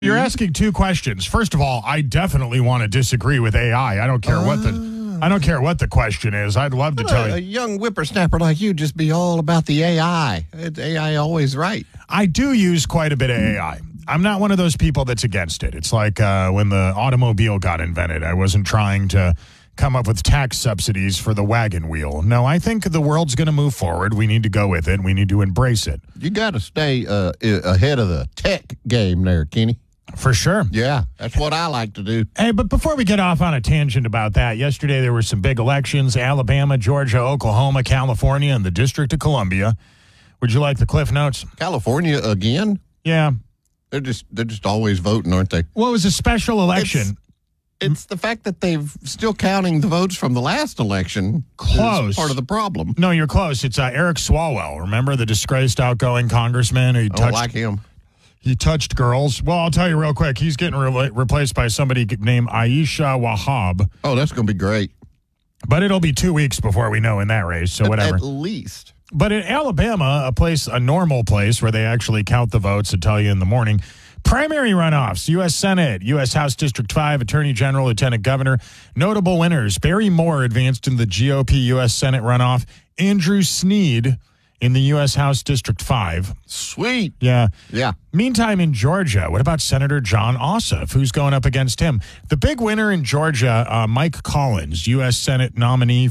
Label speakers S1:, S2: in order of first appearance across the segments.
S1: You're asking two questions. First of all, I definitely want to disagree with AI. I don't care what the question is. I'd love to tell you.
S2: A young whippersnapper like you just be all about the AI. It's AI always right.
S1: I do use quite a bit of AI. I'm not one of those people that's against it. It's like when the automobile got invented. I wasn't trying to come up with tax subsidies for the wagon wheel. No, I think the world's going to move forward. We need to go with it. We need to embrace it.
S2: You got to stay ahead of the tech game there, Kenny.
S1: For sure.
S2: Yeah, that's what I like to do.
S1: Hey, but before we get off on a tangent about that, yesterday there were some big elections: Alabama, Georgia, Oklahoma, California, and the District of Columbia. Would you like the Cliff Notes?
S2: California again?
S1: Yeah.
S2: They're just always voting, aren't they?
S1: Well, it was a special election.
S2: It's the fact that they've still counting the votes from the last election.
S1: Close.
S2: Is part of the problem.
S1: No, you're close. It's Eric Swalwell. Remember the disgraced outgoing congressman who
S2: I don't like him.
S1: He touched girls. Well, I'll tell you real quick. He's getting replaced by somebody named Aisha Wahab.
S2: Oh, that's going to be great.
S1: But it'll be 2 weeks before we know in that race, so whatever.
S2: At least.
S1: But in Alabama, a normal place where they actually count the votes and tell you in the morning, primary runoffs, U.S. Senate, U.S. House District 5, Attorney General, Lieutenant Governor. Notable winners: Barry Moore advanced in the GOP U.S. Senate runoff. Andrew Snead in the U.S. House District 5.
S2: Sweet.
S1: Yeah.
S2: Yeah.
S1: Meantime, in Georgia, what about Senator John Ossoff? Who's going up against him? The big winner in Georgia, Mike Collins, U.S. Senate nominee,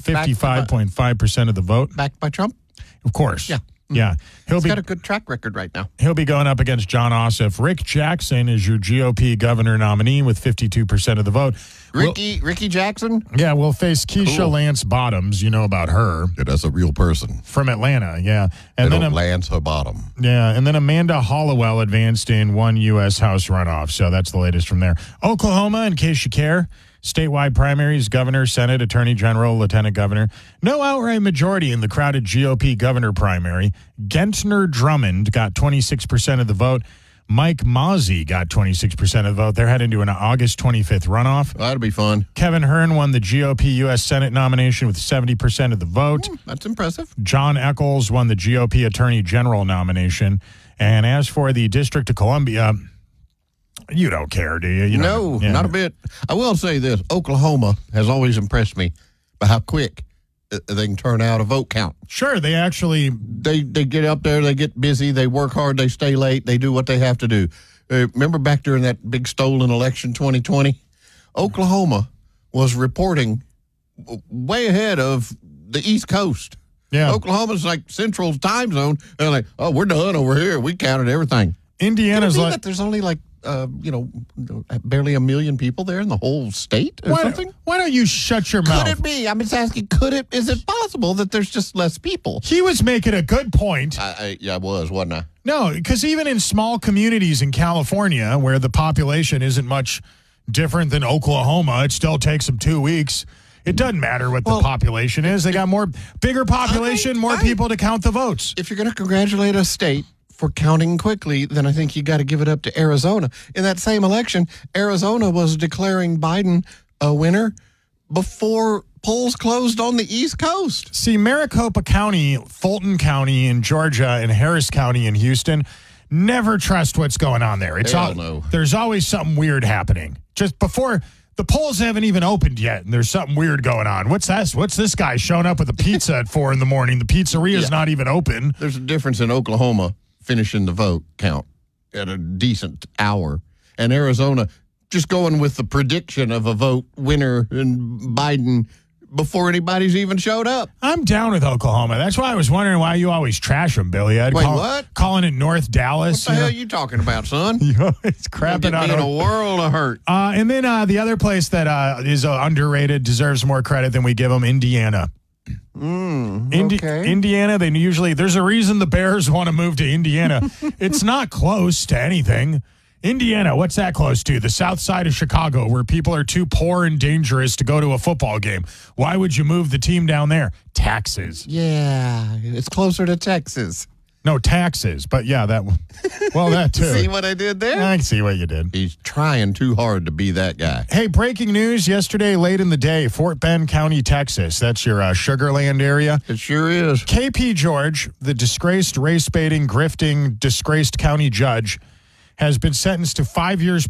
S1: 55.5% of the vote.
S2: Backed by Trump?
S1: Of course.
S2: Yeah.
S1: Yeah.
S2: He's got a good track record right now.
S1: He'll be going up against John Ossoff. Rick Jackson is your GOP governor nominee with 52% of the vote.
S2: Ricky Jackson?
S1: Yeah, we'll face Keisha Lance Bottoms. You know about her.
S2: Yeah, that's a real person.
S1: From Atlanta, yeah. And then
S2: Lance her bottom.
S1: Yeah, and then Amanda Hollowell advanced in one U.S. House runoff. So that's the latest from there. Oklahoma, in case you care. Statewide primaries: governor, Senate, Attorney General, Lieutenant Governor. No outright majority in the crowded GOP governor primary. Gentner Drummond got 26% of the vote. Mike Mazzei got 26% of the vote. They're heading to an August 25th runoff.
S2: That'll be fun.
S1: Kevin Hern won the GOP U.S. Senate nomination with 70% of the vote.
S2: That's impressive.
S1: John Eccles won the GOP Attorney General nomination. And as for the District of Columbia, you don't care, do you?
S2: No, not a bit. I will say this. Oklahoma has always impressed me by how quick they can turn out a vote count.
S1: Sure, they actually...
S2: They get up there, they get busy, they work hard, they stay late, they do what they have to do. Remember back during that big stolen election 2020? Oklahoma was reporting way ahead of the East Coast.
S1: Yeah.
S2: Oklahoma's like Central time zone. They're like, oh, we're done over here. We counted everything.
S1: Indiana's like...
S2: that there's only like barely 1 million people there in the whole state or something?
S1: Why don't you shut your mouth?
S2: Could it be? I'm just asking, is it possible that there's just less people?
S1: He was making a good point.
S2: I was, wasn't I?
S1: No, because even in small communities in California where the population isn't much different than Oklahoma, it still takes them 2 weeks. It doesn't matter what the population is. They got bigger population, more people to count the votes.
S2: If you're going to congratulate a state for counting quickly, then I think you got to give it up to Arizona. In that same election, Arizona was declaring Biden a winner before polls closed on the East Coast.
S1: See, Maricopa County, Fulton County in Georgia, and Harris County in Houston, never trust what's going on there. There's always something weird happening. Just before... The polls haven't even opened yet, and there's something weird going on. What's this guy showing up with a pizza at 4 a.m? The pizzeria's not even open.
S2: There's a difference in Oklahoma finishing the vote count at a decent hour, and Arizona just going with the prediction of a vote winner in Biden before anybody's even showed up.
S1: I'm down with Oklahoma. That's why I was wondering why you always trash them, Billy.
S2: What?
S1: Calling it North Dallas.
S2: What the hell are you talking about, son?
S1: It's crapping on
S2: in a world of hurt.
S1: And then the other place that is underrated, deserves more credit than we give them, Indiana.
S2: Okay.
S1: Indiana, there's a reason the Bears want to move to Indiana. It's not close to anything. Indiana, what's that close to? The south side of Chicago, where people are too poor and dangerous to go to a football game. Why would you move the team down there? Taxes.
S2: Yeah, it's closer to Texas.
S1: No, taxes. But yeah, that one. Well, that too.
S2: See what I did there?
S1: I can see what you did.
S2: He's trying too hard to be that guy.
S1: Hey, breaking news yesterday, late in the day, Fort Bend County, Texas. That's your Sugar Land area.
S2: It sure is.
S1: KP George, the disgraced race-baiting, grifting, disgraced county judge, has been sentenced to 5 years